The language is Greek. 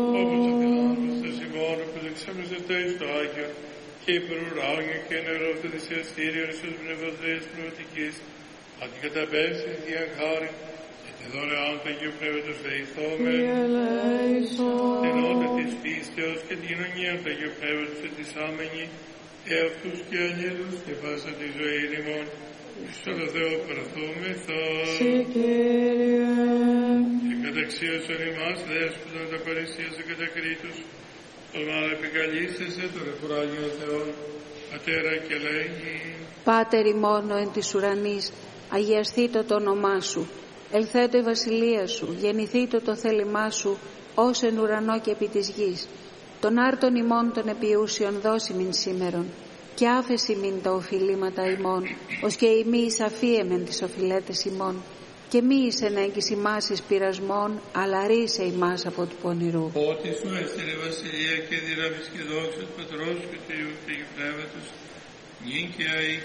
και υπερουράγιο και νερό του θυσιαστήριου Ιησούς Πνευματικής Πνευματικής, αντικαταπέμψεις διαχάρη και τη δωρεάν του Αγίου Πνεύματος δεηθώμε, την όντα της πίστεως και την κοινωνία του Αγίου Πνεύματος ετισάμενη, εαυτούς και αγγέλους και πάσα τη ζωή ημών, στον Θεό παραθούμεθα. Και καταξίωσον ημάς, δέσποτα τα παρησίαζε κατά Κρήτους, τολμά επικαλείσθεσαι τον εφοράγιο Θεό, Πατέρα και λέγει. Πάτερ ημών εν της ουρανής, αγιαστήτω το όνομά σου, ελθέτω η βασιλεία σου, γεννηθήτω το θέλημά σου, ως εν ουρανό και επί της γης. Τον άρτον ημών των επιούσιων δώσιμην σήμερον, και άφεση μην τα οφειλήματα ημών, ως και ημείς αφίεμεν τις οφειλέτες ημών, και μη εις ενέγγις ημάς εις πειρασμών, αλλά ρίσε ημάς από του πονηρού. Ότι σου έστειλε βασιλεία και δύναμις και δόξα του Πατρός και του Υιού και του Πνεύματος, νυν και αεί